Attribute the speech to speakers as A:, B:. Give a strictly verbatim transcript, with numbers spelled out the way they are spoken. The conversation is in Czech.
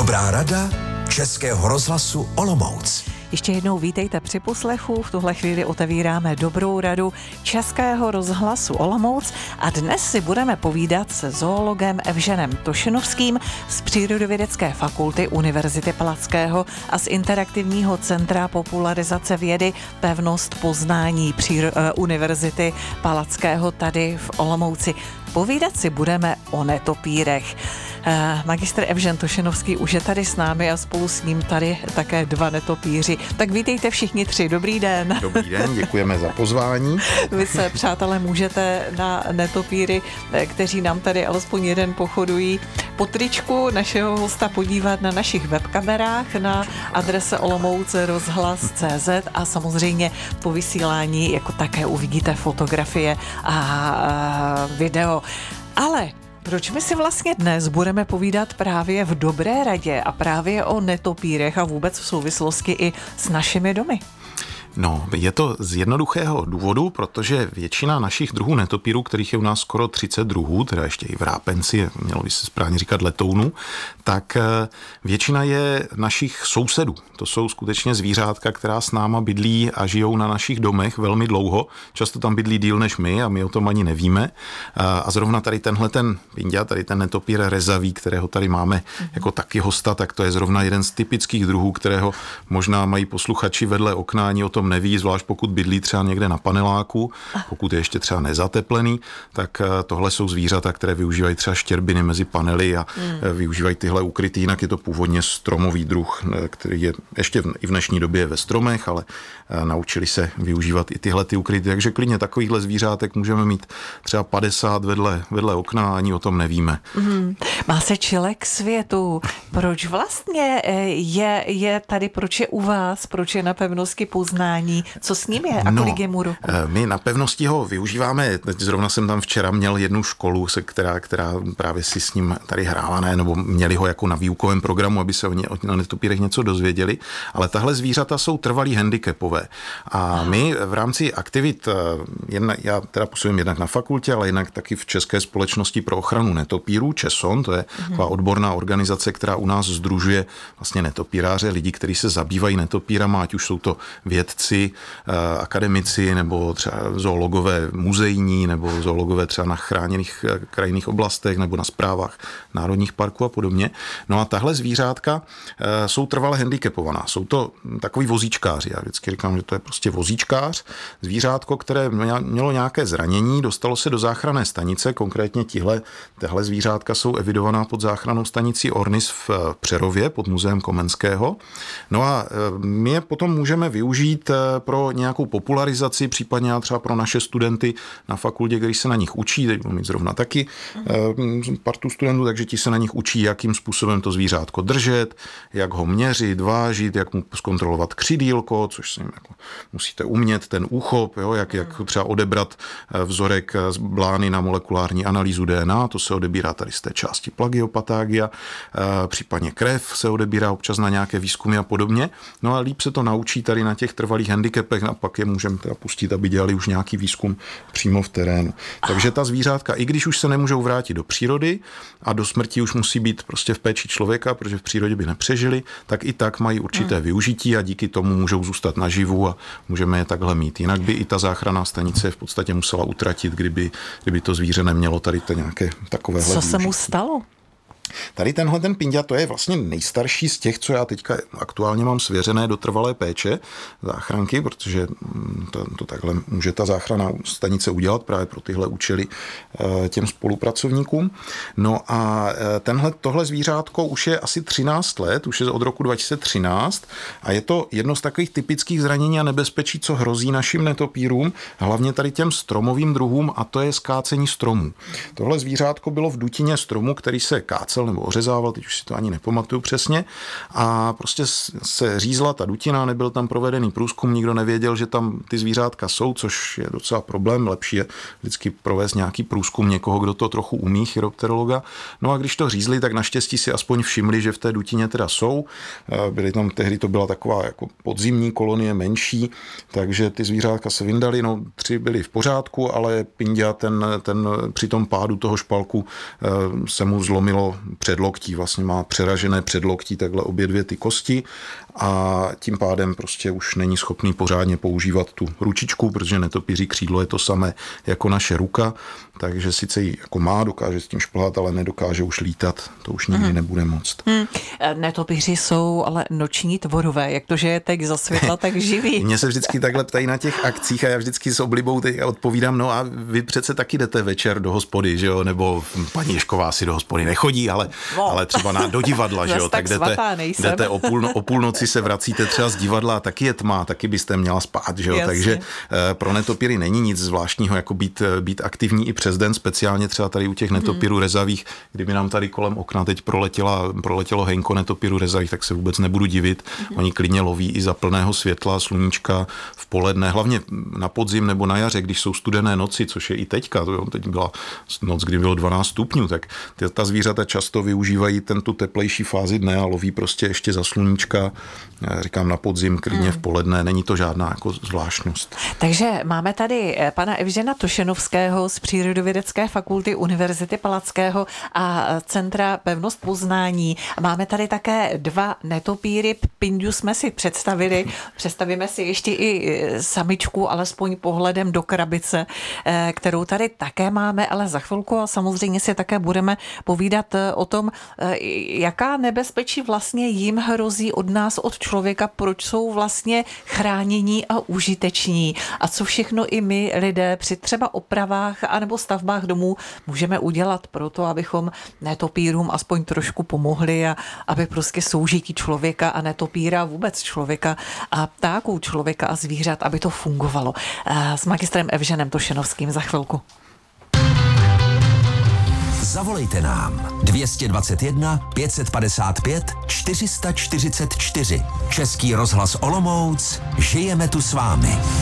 A: Dobrá rada Českého rozhlasu Olomouc.
B: Ještě jednou vítejte při poslechu. V tuhle chvíli otevíráme Dobrou radu Českého rozhlasu Olomouc a dnes si budeme povídat se zoologem Evženem Tošenovským z Přírodovědecké fakulty Univerzity Palackého a z Interaktivního centra popularizace vědy Pevnost poznání Příro- Univerzity Palackého tady v Olomouci. Povídat si budeme o netopírech. Magistr Evžen Tošenovský už je tady s námi a spolu s ním tady také dva netopíři. Tak vítejte všichni tři. Dobrý den.
C: Dobrý den, děkujeme za pozvání.
B: Vy se, přátelé, můžete na netopíry, kteří nám tady alespoň jeden pochodují, po tričku našeho hosta podívat na našich webkamerách na adrese olomouc rozhlas tečka cé zet a samozřejmě po vysílání jako také uvidíte fotografie a video. Ale proč my si vlastně dnes budeme povídat právě v Dobré radě a právě o netopírech a vůbec v souvislosti i s našimi domy?
C: No, je to z jednoduchého důvodu, protože většina našich druhů netopírů, kterých je u nás skoro třicet druhů, teda ještě i vrápenci, mělo by se správně říkat letounů, tak většina je našich sousedů. To jsou skutečně zvířátka, která s náma bydlí a žijou na našich domech velmi dlouho. Často tam bydlí díl než my a my o tom ani nevíme. A zrovna tady tenhle ten pinďa, tady ten netopír rezavý, kterého tady máme jako taky hosta, tak to je zrovna jeden z typických druhů, kterého možná mají posluchači vedle okna, ani o tom neví, zvlášť pokud bydlí třeba někde na paneláku, pokud je ještě třeba nezateplený, tak tohle jsou zvířata, které využívají třeba štěrbiny mezi panely a mm. využívají tyhle ukrytý, jinak je to původně stromový druh, který je ještě i v dnešní době ve stromech, ale naučili se využívat i tyhle ty ukrytý, takže klidně takovýchhle zvířátek můžeme mít třeba padesát vedle, vedle okna a ani o tom nevíme.
B: Mm. Má se čilek světu. Proč vlastně je, je tady, proč je u vás, proč je na pevnosti poznání? Co s ním je a kolik
C: no,
B: je mu roku?
C: My na pevnosti ho využíváme, zrovna jsem tam včera měl jednu školu, se která, která právě si s ním tady hrála, ne, nebo měli ho jako na výukovém programu, aby se o, ně, o netopírech něco dozvěděli, ale tahle zvířata jsou trvalý handicapové. A my v rámci aktivit, jedna, já teda působím jednak na fakultě, ale jednak taky v České společnosti pro ochranu netopírů, ČESON, to je taková odborná organizace, která u nás sdružuje vlastně netopíráře, lidi, kteří se zabývají netopírama, ať už jsou to vědci, akademici nebo třeba zoologové muzejní nebo zoologové třeba na chráněných krajinných oblastech nebo na správách národních parků a podobně. No a tahle zvířátka jsou trvale handicapovaná. Jsou to takový vozíčkáři. Já vždycky říkám, že to je prostě vozíčkář. Zvířátko, které mělo nějaké zranění, dostalo se do záchranné stanice, konkrétně tihle, tahle zvířátka jsou evidovaná pod záchrannou stanicí Ornis v Přerově pod muzeem Komenského. No a my je potom můžeme využít pro nějakou popularizaci, případně třeba pro naše studenty na fakultě, kteří se na nich učí, teď budu mít zrovna taky partu studentů, takže ti se na nich učí, jakým způsobem to zvířátko držet, jak ho měřit, vážit, jak mu zkontrolovat křidílko, což si jako musíte umět, ten úchop, jo, jak, jak třeba odebrat vzorek z blány na molekulární analýzu D N A, to se odebírá tady z té části plagiopatagia, případně krev se odebírá občas na nějaké výzkumy a podobně. No a líp se to naučí tady na těch trvalých handicapech a pak je můžeme teda pustit, aby dělali už nějaký výzkum přímo v terénu. Takže ta zvířátka, i když už se nemůžou vrátit do přírody a do smrti už musí být prostě v péči člověka, protože v přírodě by nepřežili, tak i tak mají určité hmm. využití a díky tomu můžou zůstat naživu a můžeme je takhle mít. Jinak by i ta záchranná stanice v podstatě musela utratit, kdyby, kdyby to zvíře nemělo tady to nějaké takovéhle
B: Co
C: využití.
B: se mu stalo?
C: Tady tenhle ten pinďa, to je vlastně nejstarší z těch, co já teďka aktuálně mám svěřené do trvalé péče záchranky, protože to, to takhle může ta záchranná stanice udělat právě pro tyhle účely těm spolupracovníkům. No a tenhle, tohle zvířátko už je asi třináct let, už je od roku dva tisíce třináct a je to jedno z takových typických zranění a nebezpečí, co hrozí našim netopírům, hlavně tady těm stromovým druhům, a to je skácení stromů. Tohle zvířátko bylo v dutině stromu, který se kácel nebo ořezával, teď už si to ani nepamatuju přesně, a prostě se řízla ta dutina, nebyl tam provedený průzkum, nikdo nevěděl, že tam ty zvířátka jsou, což je docela problém, lepší je vždycky provést nějaký průzkum někoho, kdo to trochu umí, chiropterologa. No a když to řízli, tak naštěstí si aspoň všimli, že v té dutině teda jsou. Byly tam, tehdy to byla taková jako podzimní kolonie, menší, takže ty zvířátka se vyndaly, no tři byly v pořádku, ale pinďa ten, ten při tom pádu toho špalku se mu zlomilo předloktí, vlastně má přeražené předloktí, takhle obě dvě ty kosti a tím pádem prostě už není schopný pořádně používat tu ručičku, protože netopíří křídlo je to samé jako naše ruka, takže sice ji jako má, dokáže s tím šplhat, ale nedokáže už lítat, to už nikdy hmm. nebude moct.
B: Hmm. Netopíři jsou ale noční tvorové, jak to, že je teď za světla, tak živí.
C: Mně se vždycky takhle ptají na těch akcích a já vždycky s oblibou teď odpovídám, no a vy přece taky jdete večer do hospody, že jo, nebo paní Ježková si do hospody nechodí, ale, no. ale třeba na, do divadla, že jo, tak, tak jdete, jdete o, půl, o půlnoci se vracíte třeba z divadla a taky je tma, taky byste měla spát, že jo, Jasně. takže pro netopíry není nic zvláštního, jako být, být aktivní i přes den, speciálně třeba tady u těch netopírů hmm. rezavých, kdyby nám tady kolem okna teď proletěla, proletělo hejnko netopírů rezavých, tak se vůbec nebudu divit, hmm. oni klidně loví i za plného světla, sluníčka v poledne, hlavně na podzim nebo na jaře, když jsou studené noci, což je i teďka, to jo, teď byla noc, kdy bylo dvanáct stupňů, tak ty, ta zvířata často využívají ten tu teplejší fázi dne a loví prostě ještě za sluníčka, říkám na podzim, klidně hmm. v poledne, není to žádná jako zvláštnost.
B: Takže máme tady pana Evžena Tošenovského z Přírodovědecké fakulty Univerzity Palackého a Centra Pevnost Poznání. Máme tady také dva netopíry, Pindu jsme si představili, představíme si ještě i samičku, alespoň pohledem do krabice, kterou tady také máme, ale za chvilku a samozřejmě si také budeme povídat o tom, jaká nebezpečí vlastně jim hrozí od nás, od člověka, proč jsou vlastně chránění a užiteční a co všechno i my lidé při třeba opravách anebo stavbách domů můžeme udělat pro to, abychom netopírům aspoň trošku pomohli a aby prostě soužití člověka a netopíra vůbec člověka a ptáků člověka a zvířat, aby to fungovalo. S magistrem Evženem Tošenovským za chvilku.
A: Zavolejte nám dvě stě dvacet jedna pět padesát pět čtyři sta čtyřicet čtyři. Český rozhlas Olomouc, žijeme tu s vámi.